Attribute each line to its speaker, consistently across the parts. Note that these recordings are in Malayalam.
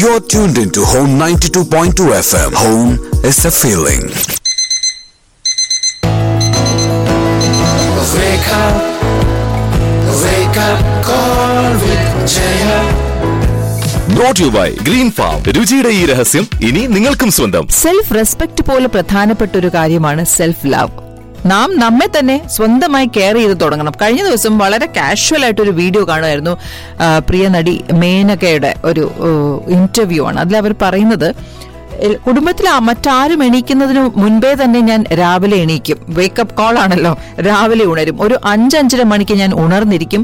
Speaker 1: You're tuned into Home 92.2 FM. Home is a feeling.
Speaker 2: Wake up call with Jaya.
Speaker 3: Brought to you by Green Farm. രുചിയുടെ ഈ രഹസ്യം ഇനി നിങ്ങൾക്കും സ്വന്തം.
Speaker 4: സെൽഫ് റെസ്പെക്ട് പോലെ പ്രധാനപ്പെട്ട ഒരു കാര്യമാണ് സെൽഫ് ലവ്. നാം നമ്മെ തന്നെ സ്വന്തമായി കെയർ ചെയ്ത് തുടങ്ങണം. കഴിഞ്ഞ ദിവസം വളരെ കാഷ്വൽ ആയിട്ടൊരു വീഡിയോ കാണുമായിരുന്നു. പ്രിയ നടി മേനകയുടെ ഒരു ഇന്റർവ്യൂ ആണ്. അതിൽ അവർ പറയുന്നത്, കുടുംബത്തിൽ മറ്റാരും എണീക്കുന്നതിന് മുൻപേ തന്നെ ഞാൻ രാവിലെ എണീക്കും. വേക്കപ്പ് കോൾ ആണല്ലോ, രാവിലെ ഉണരും. ഒരു 5-5:30 മണിക്ക് ഞാൻ ഉണർന്നിരിക്കും.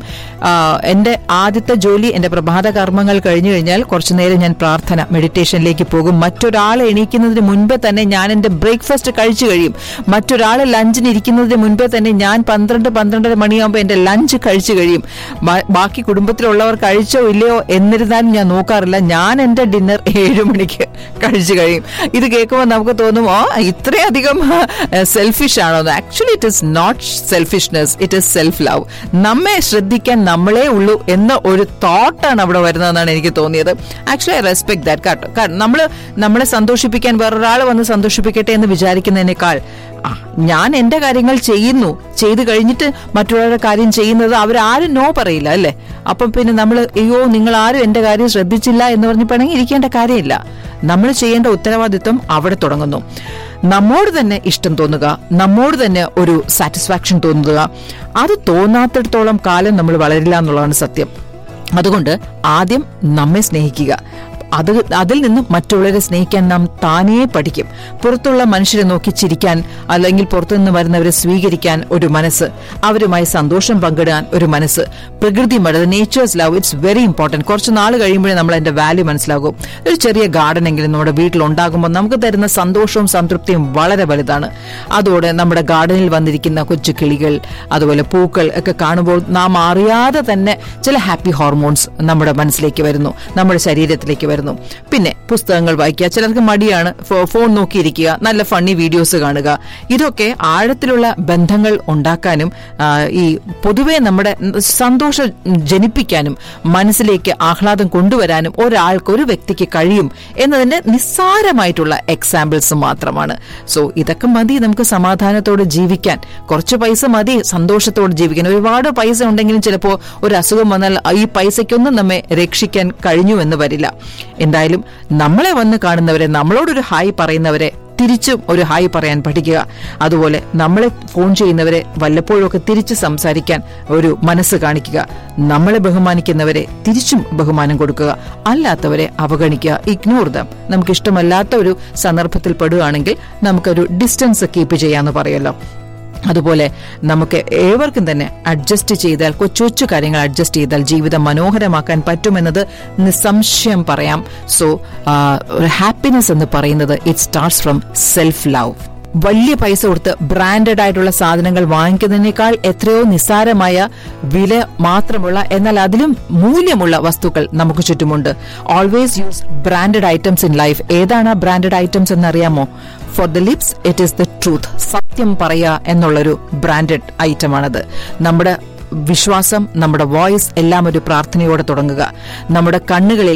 Speaker 4: എന്റെ ആദ്യത്തെ ജോലി, എന്റെ പ്രഭാത കർമ്മങ്ങൾ കഴിഞ്ഞു കഴിഞ്ഞാൽ കുറച്ചു നേരം ഞാൻ പ്രാർത്ഥന, മെഡിറ്റേഷനിലേക്ക് പോകും. മറ്റൊരാളെ എണീക്കുന്നതിന് മുൻപേ തന്നെ ഞാൻ എന്റെ ബ്രേക്ക്ഫാസ്റ്റ് കഴിച്ചു കഴിയും. മറ്റൊരാളെ ലഞ്ചിന് ഇരിക്കുന്നതിന് മുൻപേ തന്നെ ഞാൻ 12-12:30 മണിയാകുമ്പോൾ എന്റെ ലഞ്ച് കഴിച്ചു കഴിയും. ബാക്കി കുടുംബത്തിലുള്ളവർ കഴിച്ചോ ഇല്ലയോ എന്നിരുന്നാലും ഞാൻ നോക്കാറില്ല. ഞാൻ എന്റെ ഡിന്നർ 7 മണിക്ക് കഴിച്ചു കഴിയും. ഇത് കേൾക്കുമ്പോൾ നമുക്ക് തോന്നും, ഇത്രയധികം സെൽഫിഷ് ആണോ? Actually it is not selfishness, it is self love. നമ്മെ ശ്രദ്ധിക്കാൻ നമ്മളേ ഉള്ളൂ എന്ന ഒരു തോട്ടാണ് അവിടെ വരുന്നതെന്നാണ് എനിക്ക് തോന്നിയത്. Actually I respect that. കാരണം നമ്മളെ സന്തോഷിപ്പിക്കാൻ വേറൊരാൾ വന്ന് സന്തോഷിപ്പിക്കട്ടെ എന്ന് വിചാരിക്കുന്നതിനേക്കാൾ ഞാൻ എന്റെ കാര്യങ്ങൾ ചെയ്തു കഴിഞ്ഞിട്ട് മറ്റുള്ളവരുടെ കാര്യം ചെയ്യുന്നത് അവരാരും നോ പറയില്ല അല്ലേ? അപ്പം പിന്നെ നമ്മൾ നിങ്ങൾ ആരും എന്റെ കാര്യം ശ്രദ്ധിച്ചില്ല എന്ന് പറഞ്ഞ് പിണങ്ങി ഇരിക്കേണ്ട കാര്യമില്ല. നമ്മൾ ചെയ്യേണ്ട ഉത്തരവാദിത്വം അവിടെ തുടങ്ങുന്നു. നമ്മോട് തന്നെ ഇഷ്ടം തോന്നുക, നമ്മോട് തന്നെ ഒരു സാറ്റിസ്ഫാക്ഷൻ തോന്നുക. അത് തോന്നാത്തിടത്തോളം കാലം നമ്മൾ വളരില്ല എന്നുള്ളതാണ് സത്യം. അതുകൊണ്ട് ആദ്യം നമ്മെ സ്നേഹിക്കുക. അതിൽ നിന്നും മറ്റുള്ളവരെ സ്നേഹിക്കാൻ നാം താനേ പഠിക്കും. പുറത്തുള്ള മനുഷ്യരെ നോക്കി ചിരിക്കാൻ, അല്ലെങ്കിൽ പുറത്തുനിന്ന് വരുന്നവരെ സ്വീകരിക്കാൻ ഒരു മനസ്സ്, അവരുമായി സന്തോഷം പങ്കിടാൻ ഒരു മനസ്സ്. പ്രകൃതി മഴ, natures love, it's very important. കുറച്ച് നാൾ കഴിയുമ്പോഴേ നമ്മൾ അതിന്റെ വാല്യൂ മനസ്സിലാകും. ഒരു ചെറിയ ഗാർഡൻ എങ്കിലും നമ്മുടെ വീട്ടിൽ ഉണ്ടാകുമ്പോൾ നമുക്ക് തരുന്ന സന്തോഷവും സംതൃപ്തിയും വളരെ വലുതാണ്. അതോടെ നമ്മുടെ ഗാർഡനിൽ വന്നിരിക്കുന്ന കൊച്ചു കിളികൾ, അതുപോലെ പൂക്കൾ ഒക്കെ കാണുമ്പോൾ നാം അറിയാതെ തന്നെ ചില ഹാപ്പി ഹോർമോൺസ് നമ്മുടെ മനസ്സിലേക്ക് വരുന്നു, നമ്മുടെ ശരീരത്തിലേക്ക് വരുന്നു. പിന്നെ പുസ്തകങ്ങൾ വായിക്കുക. ചിലർക്ക് മടിയാണ്, ഫോൺ നോക്കിയിരിക്കുക, നല്ല ഫണ്ണി വീഡിയോസ് കാണുക. ഇതൊക്കെ ആഴത്തിലുള്ള ബന്ധങ്ങൾ ഉണ്ടാക്കാനും ഈ പൊതുവെ നമ്മുടെ സന്തോഷം ജനിപ്പിക്കാനും മനസ്സിലേക്ക് ആഹ്ലാദം കൊണ്ടുവരാനും ഒരു വ്യക്തിക്ക് കഴിയും എന്നതിന്റെ നിസ്സാരമായിട്ടുള്ള എക്സാമ്പിൾസ് മാത്രമാണ്. സോ ഇതൊക്കെ മതി നമുക്ക് സമാധാനത്തോടെ ജീവിക്കാൻ. കുറച്ച് പൈസ മതി സന്തോഷത്തോടെ ജീവിക്കാൻ. ഒരുപാട് പൈസ ഉണ്ടെങ്കിലും ചിലപ്പോൾ ഒരു അസുഖം വന്നാൽ ഈ പൈസയ്ക്കൊന്നും നമ്മെ രക്ഷിക്കാൻ കഴിഞ്ഞു എന്ന് വരില്ല. എന്തായാലും നമ്മളെ വന്ന് കാണുന്നവരെ, നമ്മളോടൊരു ഹായ് പറയുന്നവരെ തിരിച്ചും ഒരു ഹായ് പറയാൻ പഠിക്കുക. അതുപോലെ നമ്മളെ ഫോൺ ചെയ്യുന്നവരെ വല്ലപ്പോഴൊക്കെ തിരിച്ച് സംസാരിക്കാൻ ഒരു മനസ്സ് കാണിക്കുക. നമ്മളെ ബഹുമാനിക്കുന്നവരെ തിരിച്ചും ബഹുമാനം കൊടുക്കുക. അല്ലാത്തവരെ അവഗണിക്കുക, ഇഗ്നോർ ദം. നമുക്കിഷ്ടമല്ലാത്ത ഒരു സന്ദർഭത്തിൽ പെടുകയാണെങ്കിൽ നമുക്കൊരു ഡിസ്റ്റൻസ് കീപ്പ് ചെയ്യാന്ന് പറയല്ലോ. അതുപോലെ നമുക്ക് ഏവർക്കും തന്നെ അഡ്ജസ്റ്റ് ചെയ്താൽ, കൊച്ചു കാര്യങ്ങൾ അഡ്ജസ്റ്റ് ചെയ്താൽ ജീവിതം മനോഹരമാക്കാൻ പറ്റുമെന്നത് നിസ്സംശയം പറയാം. സോ ഹാപ്പിനെസ് എന്ന് പറയുന്നത് it starts from self love. വലിയ പൈസ കൊടുത്ത് ബ്രാൻഡഡ് ആയിട്ടുള്ള സാധനങ്ങൾ വാങ്ങിക്കുന്നതിനേക്കാൾ എത്രയോ നിസ്സാരമായ വില മാത്രമുള്ള, എന്നാൽ അതിലും മൂല്യമുള്ള വസ്തുക്കൾ നമുക്ക് ചുറ്റുമുണ്ട്. Always use branded items in life. ഏതാണ് ബ്രാൻഡഡ് ഐറ്റംസ് എന്നറിയാമോ? For the lips it is the truth. സത്യം പറയുക എന്നുള്ളൊരു ബ്രാൻഡഡ് ഐറ്റമാണത്. നമ്മുടെ വിശ്വാസം, നമ്മുടെ വോയിസ് എല്ലാം ഒരു പ്രാർത്ഥനയോടെ തുടങ്ങുക. നമ്മുടെ കണ്ണുകളിൽ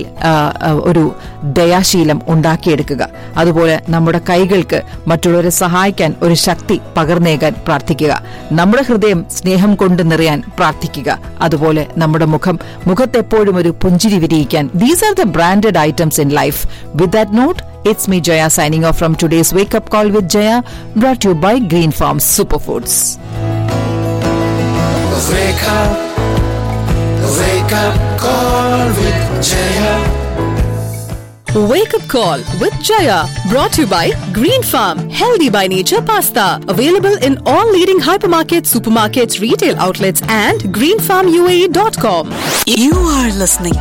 Speaker 4: ഒരു ദയാശീലം ഉണ്ടാക്കിയെടുക്കുക. അതുപോലെ നമ്മുടെ കൈകൾക്ക് മറ്റുള്ളവരെ സഹായിക്കാൻ ഒരു ശക്തി പകർന്നേകാൻ പ്രാർത്ഥിക്കുക. നമ്മുടെ ഹൃദയം സ്നേഹം കൊണ്ട് നിറയാൻ പ്രാർത്ഥിക്കുക. അതുപോലെ നമ്മുടെ മുഖത്തെപ്പോഴും ഒരു പുഞ്ചിരി വിരിയിക്കാൻ. These are the branded items in life. With that not, it's me Jaya signing off from today's Wake Up Call with Jaya, brought to you by Green Farm Superfoods.
Speaker 2: Wake up call with Jaya.
Speaker 5: Wake up call with Jaya, brought to you by Green Farm Healthy by Nature Pasta, available in all leading hypermarkets, supermarkets, retail outlets and greenfarmuae.com.
Speaker 6: You are listening